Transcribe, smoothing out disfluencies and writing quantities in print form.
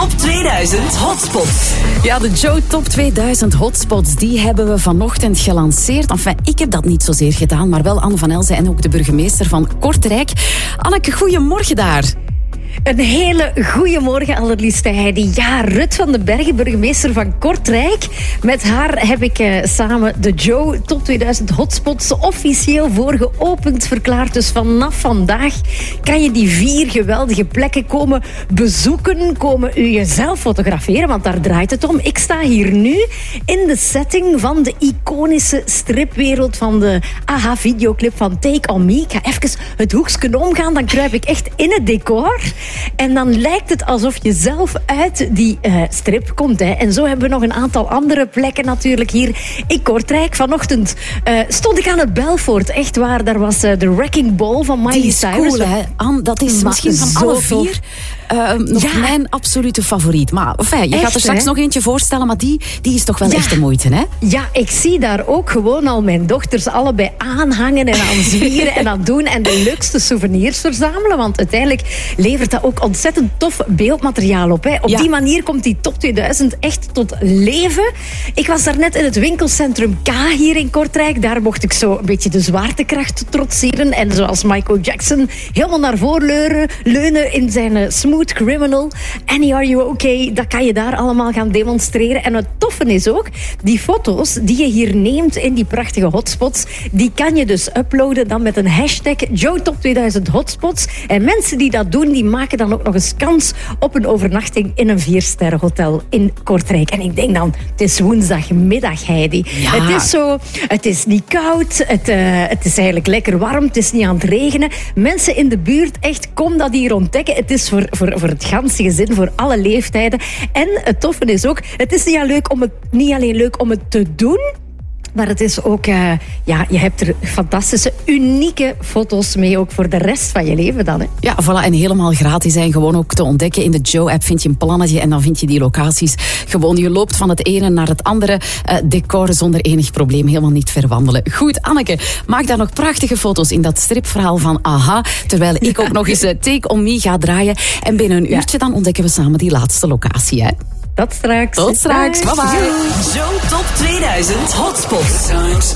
Top 2000 Hotspots. Ja, de Joe Top 2000 Hotspots, die hebben we vanochtend gelanceerd. Enfin, ik heb dat niet zozeer gedaan, maar wel Anne van Elzen en ook de burgemeester van Kortrijk. Anneke, goedemorgen daar. Een hele goede morgen, allerliefste Heidi. Ja, Rut van den Bergen, burgemeester van Kortrijk. Met haar heb ik samen de Joe Top 2000 Hotspots officieel voor geopend verklaard. Dus vanaf vandaag kan je die 4 geweldige plekken komen bezoeken, komen u jezelf fotograferen, want daar draait het om. Ik sta hier nu in de setting van de iconische stripwereld van de AHA-videoclip van Take On Me. Ik ga even het hoekje omgaan, dan kruip ik echt in het decor. En dan lijkt het alsof je zelf uit die strip komt. Hè. En zo hebben we nog een aantal andere plekken natuurlijk hier in Kortrijk. Vanochtend stond ik aan het Belfort. Echt waar, daar was de Wrecking Ball van Miley Cyrus. Die is cool, hè, Anne? Dat is misschien van alle 4 nog mijn absolute favoriet. Maar enfin, je gaat er straks nog eentje voorstellen, maar die is toch wel echt de moeite, hè? Ja, ik zie daar ook gewoon al mijn dochters allebei aanhangen en aan zwieren en aan doen en de leukste souvenirs verzamelen. Want uiteindelijk levert dat ook ontzettend tof beeldmateriaal op. Hè. Op die manier komt die Top 2000 echt tot leven. Ik was daarnet in het winkelcentrum K hier in Kortrijk. Daar mocht ik zo een beetje de zwaartekracht trotseren. En zoals Michael Jackson helemaal naar voren leunen in zijn Smooth Criminal. Annie, are you okay? Dat kan je daar allemaal gaan demonstreren. En het toffe is ook, die foto's die je hier neemt in die prachtige hotspots, die kan je dus uploaden dan met een hashtag Joe Top 2000 Hotspots. En mensen die dat doen, die maken dan ook nog eens kans op een overnachting in een 4-sterrenhotel in Kortrijk. En ik denk dan, het is woensdagmiddag, Heidi. Ja. Het is niet koud, het is eigenlijk lekker warm, het is niet aan het regenen. Mensen in de buurt, echt, kom dat hier ontdekken. Het is voor het ganse gezin, voor alle leeftijden. En het toffe is ook, het is niet alleen leuk om het te doen, maar het is ook, je hebt er fantastische, unieke foto's mee, ook voor de rest van je leven dan. Hè? Ja, voilà, en helemaal gratis zijn, gewoon ook te ontdekken. In de Joe-app vind je een plannetje en dan vind je die locaties. Gewoon, je loopt van het ene naar het andere decor zonder enig probleem, helemaal niet verwandelen. Goed, Anneke, maak daar nog prachtige foto's in dat stripverhaal van AHA, terwijl ik ook nog eens Take On Me ga draaien. En binnen een uurtje dan ontdekken we samen die laatste locatie, hè? Tot straks. Tot straks. Bye bye. Joe Top 2000 Hotspots.